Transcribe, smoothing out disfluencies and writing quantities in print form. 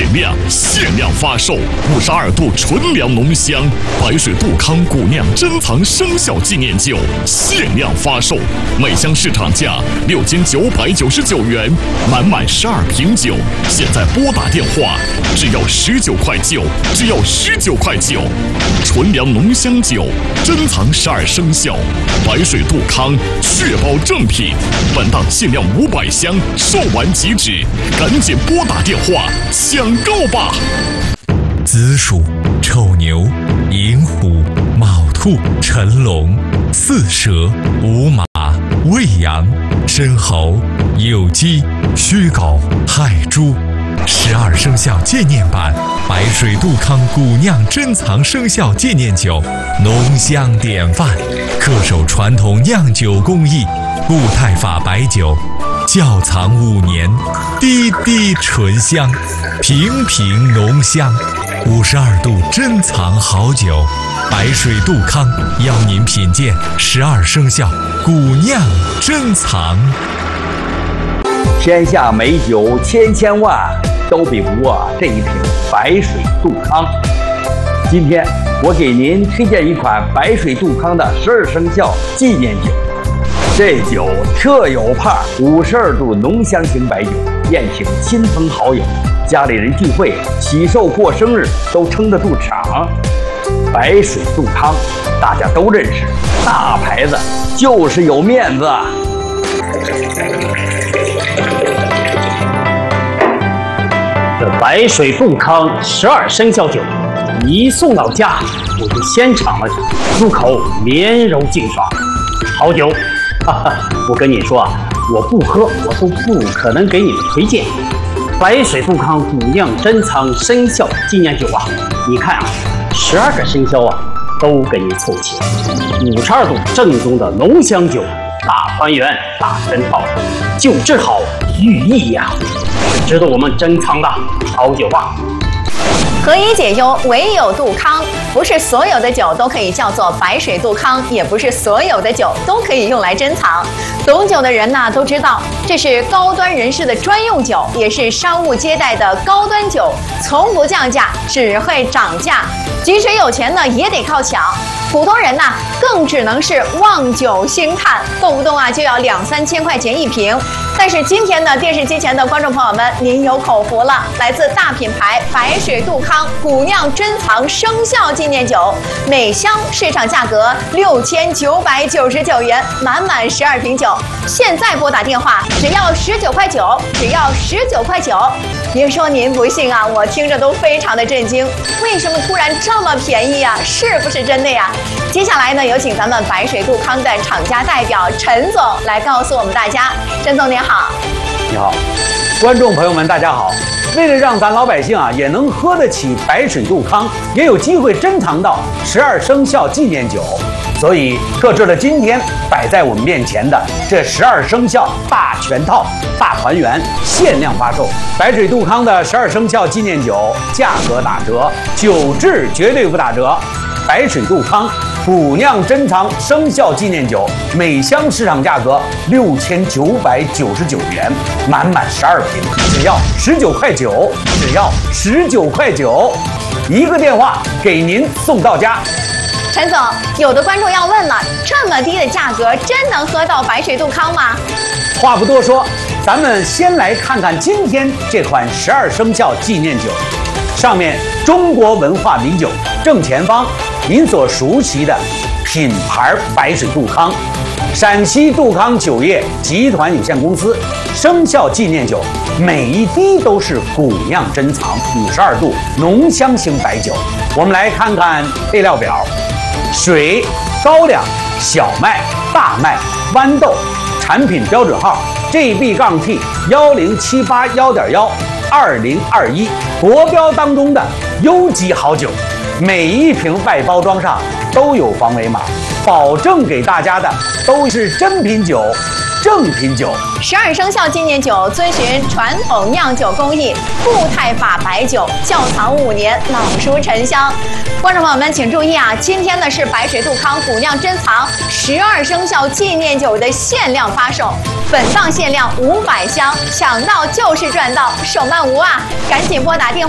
量，限量发售，52度纯粮浓香白水杜康古酿珍藏生肖纪念酒，限量发售，每箱市场价6999元，满12瓶酒，现在拨打电话，只要19块9，只要19块9，纯粮浓香酒，珍藏12生肖，白水杜康，确保正品。本档限量500箱，售完即止，赶紧拨打电话抢购吧！ 子鼠、丑牛、寅虎、卯兔、辰龙、巳蛇、午马、未羊、申猴、酉鸡、戌狗、亥猪。12生肖纪念版白水杜康古酿珍藏生肖纪念酒，浓香典范，恪守传统酿酒工艺，固态法白酒，窖藏5年，滴滴醇香，瓶瓶浓香，52度珍藏好酒。白水杜康邀您品鉴12生肖古酿珍藏。 天下美酒千万，都比不过这一瓶白水杜康。今天我给您推荐一款白水杜康的12生肖纪念酒。这酒特有派，52度浓香型白酒，宴请亲朋好友，家里人聚会、喜寿过生日都撑得住场。白水杜康大家都认识，大牌子就是有面子。 这白水杜康12生肖酒一送到家，我就先尝了尝，入口绵柔净爽，好酒。我跟你说啊，我不喝我都不可能给你们推荐。白水杜康古酿珍藏生肖纪念酒啊，你看啊，12个生肖啊都给你凑齐，52度正宗的浓香酒，大团圆大全套，酒质好寓意呀，是值得我们珍藏的好酒啊。 何以解忧，唯有杜康。不是所有的酒都可以叫做白水杜康，也不是所有的酒都可以用来珍藏。懂酒的人呢都知道，这是高端人士的专用酒，也是商务接待的高端酒，从不降价，只会涨价。即使有钱呢，也得靠抢。普通人呢，更只能是望酒兴叹，动不动啊就要2-3千块钱一瓶。但是今天呢，电视机前的观众朋友们，您有口福了，来自大品牌白水杜康古酿珍藏生肖纪念酒，每箱市场价格6999元，满12瓶酒。现在拨打电话，只要19块9，只要19块9。别说您不信啊，我听着都非常的震惊，为什么突然这么便宜啊？是不是真的呀？接下来呢，有请咱们白水杜康的厂家代表陈总来告诉我们大家。陈总您好。 你好，观众朋友们大家好。为了让咱老百姓啊也能喝得起白水杜康，也有机会珍藏到12生肖纪念酒，所以特制了今天摆在我们面前的这12生肖大全套大团圆限量发售。白水杜康的12生肖纪念酒价格打折，酒质绝对不打折。白水杜康古酿珍藏生肖纪念酒，每箱市场价格6999元，满12瓶，只要19块9，只要19块9，一个电话给您送到家。 陈总，有的观众要问了，这么低的价格，真能喝到白水杜康吗？ 话不多说，咱们先来看看今天这款12生肖纪念酒。上面中国文化名酒正前方您所熟悉的品牌白水杜康，陕西杜康酒业集团有限公司生肖纪念酒，每一滴都是古酿珍藏52度浓香型白酒。我们来看看配料表：水、高粱、小麦、大麦、豌豆，产品标准号 GB-T10781.12021，国标当中的优级好酒。每一瓶外包装上都有防伪码，保证给大家的都是真品酒、正品酒。 12生肖纪念酒遵循传统酿酒工艺，固态法白酒，窖藏5年，老熟沉香。观众朋友们请注意啊，今天呢是白水杜康古酿珍藏12生肖纪念酒的限量发售，本档限量500箱，抢到就是赚到，手慢无啊！赶紧拨打电话。